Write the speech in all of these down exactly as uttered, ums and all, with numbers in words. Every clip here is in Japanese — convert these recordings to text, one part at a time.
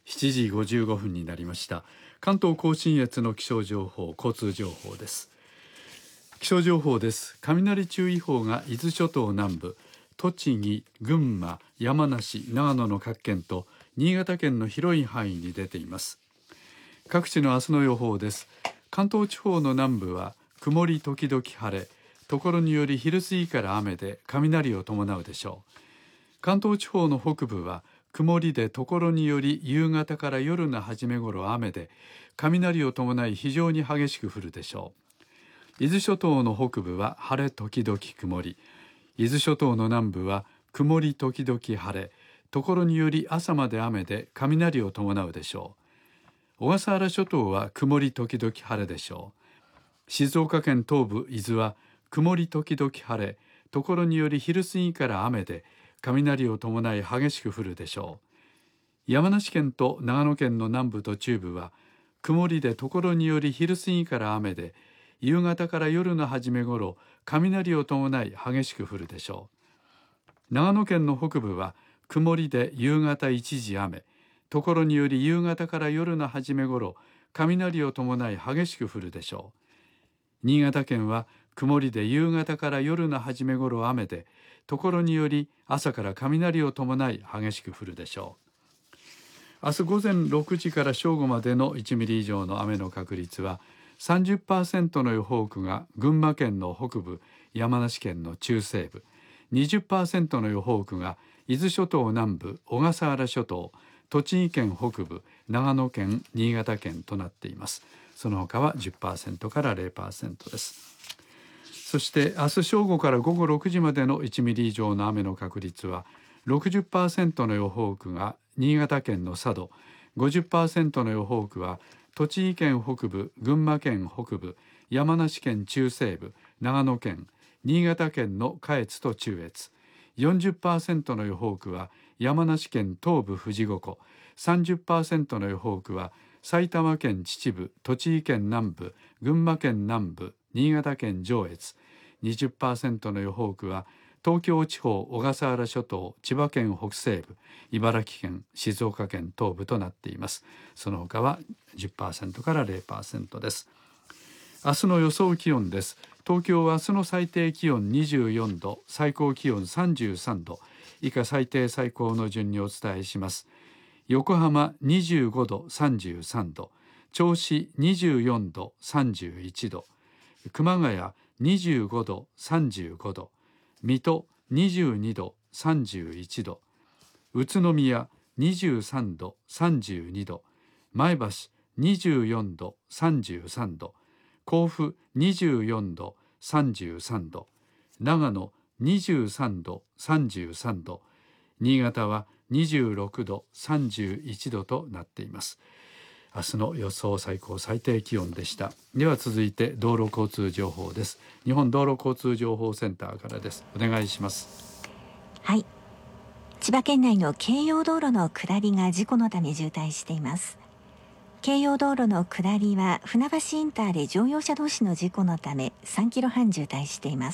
しちじごじゅうごふんになりました。関東甲信越の気象情報、交通情報です。気象情報です。雷注意報が伊豆諸島南部、栃木、群馬、山梨、長野の各県と新潟県の広い範囲に出ています。各地の明日の予報です。関東地方の南部は曇り時々晴れ、ところにより昼過ぎから雨で雷を伴うでしょう。関東地方の北部は曇りでところにより夕方から夜の初め頃雨で雷を伴い非常に激しく降るでしょう。伊豆諸島の北部は晴れ時々曇り、伊豆諸島の南部は曇り時々晴れ、ところにより朝まで雨で雷を伴うでしょう。小笠原諸島は曇り時々晴れでしょう。静岡県東部伊豆は曇り時々晴れ、ところにより昼過ぎから雨で雷を伴い激しく降るでしょう。山梨県と長野県の南部と中部は曇りでところにより昼過ぎから雨で夕方から夜の初め頃雷を伴い激しく降るでしょう。長野県の北部は曇りで夕方一時雨、ところにより夕方から夜の初め頃雷を伴い激しく降るでしょう。新潟県は曇りで夕方から夜の初め頃雨で、ところにより朝から雷を伴い激しく降るでしょう。明日午前ろくじから正午までのいちミリ以上の雨の確率は さんじゅっパーセント の予報区が群馬県の北部、山梨県の中西部、にじゅっパーセント の予報区が伊豆諸島南部、小笠原諸島、栃木県北部、長野県、新潟県となっています。その他は じゅっパーセント から ゼロパーセント です。そして明日正午から午後ろくじまでのいちミリ以上の雨の確率は ろくじゅっパーセント の予報区が新潟県の佐渡、ごじゅっパーセント の予報区は栃木県北部、群馬県北部、山梨県中西部、長野県、新潟県の下越と中越、よんじゅっパーセント の予報区は山梨県東部富士五湖、さんじゅっパーセント の予報区は埼玉県秩父、栃木県南部、群馬県南部、新潟県上越、にじゅっパーセント の予報区は東京地方、小笠原諸島、千葉県北西部、茨城県、静岡県東部となっています。その他は じゅっパーセント から ゼロパーセント です。明日の予想気温です。東京は明日の最低気温にじゅうよんど、最高気温さんじゅうさんど、以下最低最高の順にお伝えします。横浜にじゅうごど、さんじゅうさんど、銚子にじゅうよんど、さんじゅういちど、熊谷にじゅうごど、さんじゅうごど、水戸にじゅうにど、さんじゅういちど、宇都宮にじゅうさんど、さんじゅうにど、前橋にじゅうよんど、さんじゅうさんど、甲府にじゅうよんど、さんじゅうさんど、長野にじゅうさんど、さんじゅうさんど、新潟はにじゅうろくど、さんじゅういちどとなっています。明日の予想最高最低気温でした。では続いて道路交通情報です。日本道路交通情報センターからです。お願いします。 はい、千葉県内の京葉道路の下りが事故のため渋滞しています。京葉道路の下りは船橋インターで乗用車同士の事故のためさんキロはん渋滞しています。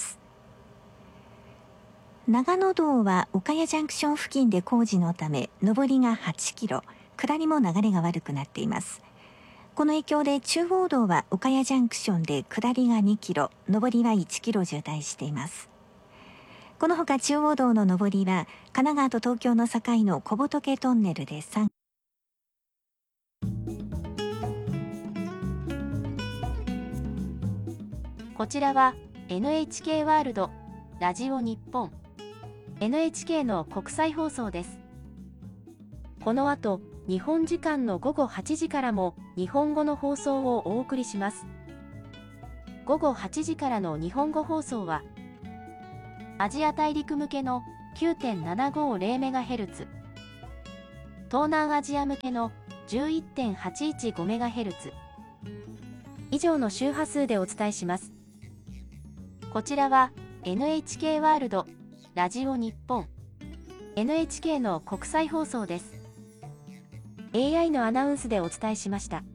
長野道は岡谷ジャンクション付近で工事のため上りがはちキロ、下りも流れが悪くなっています。この影響で中央道は岡谷ジャンクションで下りがにキロ、上りはいちキロ渋滞しています。このほか中央道の上りは神奈川と東京の境の小仏トンネルでさん。 こちらは エヌエイチケー ワールドラジオ日本 エヌエイチケー の国際放送です。この後日本時間のごごはちじからも日本語の放送をお送りします。ごごはちじからの日本語放送はアジア大陸向けの きゅうてんななごゼロメガヘルツ、東南アジア向けの じゅういってんはちいちごメガヘルツ 以上の周波数でお伝えします。こちらは エヌエイチケー ワールドラジオ日本 エヌエイチケー の国際放送です。エーアイ のアナウンスでお伝えしました。